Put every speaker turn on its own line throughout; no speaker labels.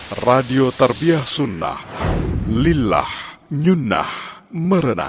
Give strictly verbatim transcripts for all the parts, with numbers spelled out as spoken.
Radio Tarbiyah Sunnah, Lillah, Nyunnah, Merenah.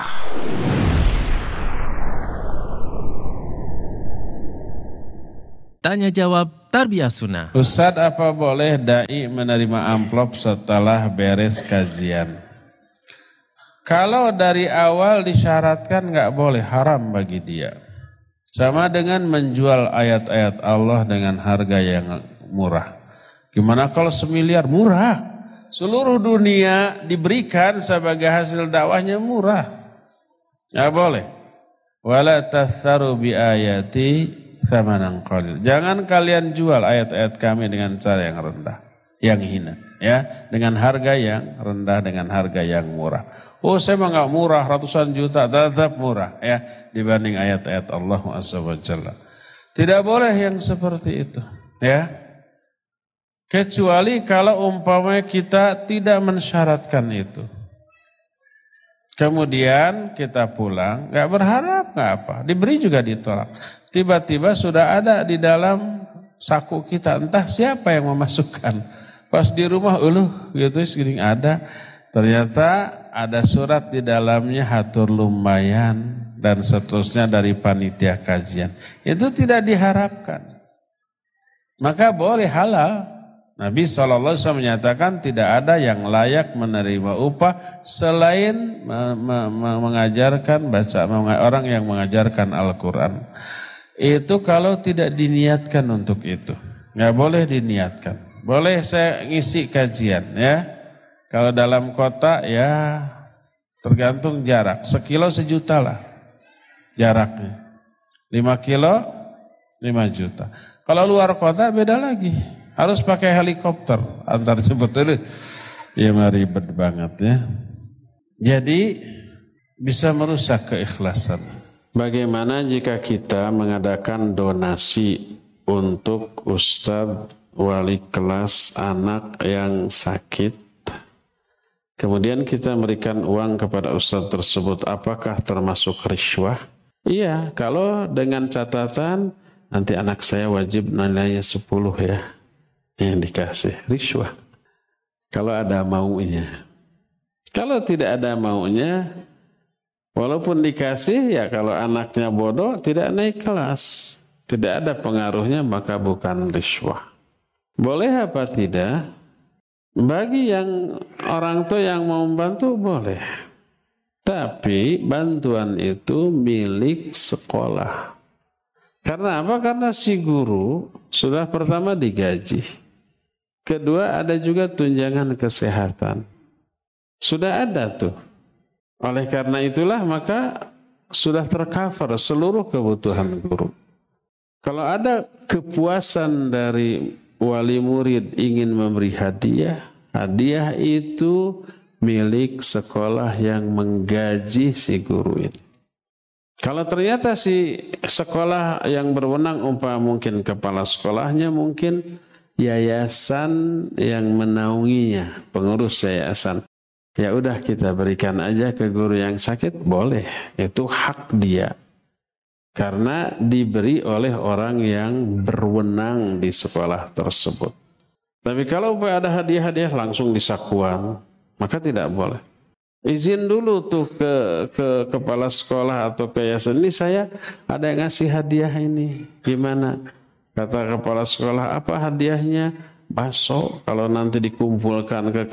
Tanya jawab Tarbiyah Sunnah.
Ustadz, apa boleh dai menerima amplop setelah beres kajian? Kalau dari awal disyaratkan nggak boleh, haram bagi dia. Sama dengan menjual ayat-ayat Allah dengan harga yang murah. Gimana kalau semiliar? Murah. Seluruh dunia diberikan sebagai hasil dakwahnya murah. Nggak boleh. Wala tatharu bi ayati tsamanan qalil. Jangan kalian jual ayat-ayat kami dengan cara yang rendah, yang hina, ya, dengan harga yang rendah, dengan harga yang murah. Oh, saya mah enggak murah, ratusan juta, tetap murah, ya, dibanding ayat-ayat Allah Azza wa Jalla. Tidak boleh yang seperti itu, ya. Kecuali kalau umpamanya kita tidak mensyaratkan itu. Kemudian kita pulang, enggak berharap, enggak apa, diberi juga ditolak. Tiba-tiba sudah ada di dalam saku kita, entah siapa yang memasukkan. Pas di rumah, uluh, gitu, segini ada. Ternyata ada surat di dalamnya, hatur lumayan, dan seterusnya dari panitia kajian. Itu tidak diharapkan. Maka boleh halal. Nabi shallallahu alaihi wasallam menyatakan tidak ada yang layak menerima upah selain mengajarkan baca orang yang mengajarkan Al-Quran. Itu kalau tidak diniatkan untuk itu, nggak boleh diniatkan. Boleh saya ngisi kajian, ya. Kalau dalam kota, ya tergantung jarak. Sekilo sejuta lah jaraknya. Lima kilo, lima juta. Kalau luar kota beda lagi. Harus pakai helikopter antar sebetulnya. Ya ribet banget, ya. Jadi bisa merusak keikhlasan. Bagaimana jika kita mengadakan donasi untuk ustadz wali kelas anak yang sakit, kemudian kita memberikan uang kepada ustadz tersebut, apakah termasuk riswah? Iya, kalau dengan catatan nanti anak saya wajib nilainya sepuluh ya, yang dikasih riswah. Kalau ada maunya. Kalau tidak ada maunya, walaupun dikasih, ya kalau anaknya bodoh tidak naik kelas, tidak ada pengaruhnya, maka bukan riswah. Boleh apa tidak? Bagi yang orang tua yang mau membantu boleh. Tapi bantuan itu milik sekolah. Karena apa? Karena si guru sudah pertama digaji. Kedua ada juga tunjangan kesehatan. Sudah ada tuh. Oleh karena itulah maka sudah tercover seluruh kebutuhan guru. Kalau ada kepuasan dari wali murid ingin memberi hadiah, hadiah itu milik sekolah yang menggaji si guru ini. Kalau ternyata si sekolah yang berwenang, umpama mungkin kepala sekolahnya, mungkin yayasan yang menaunginya, pengurus yayasan, ya udah kita berikan aja ke guru yang sakit, boleh. Itu hak dia. Karena diberi oleh orang yang berwenang di sekolah tersebut. Tapi kalau ada hadiah-hadiah langsung disakuan, maka tidak boleh. Izin dulu tuh ke, ke kepala sekolah atau ke yayasan, ini saya ada yang ngasih hadiah ini. Gimana? Kata kepala sekolah, apa hadiahnya? Bakso. Kalau nanti dikumpulkan ke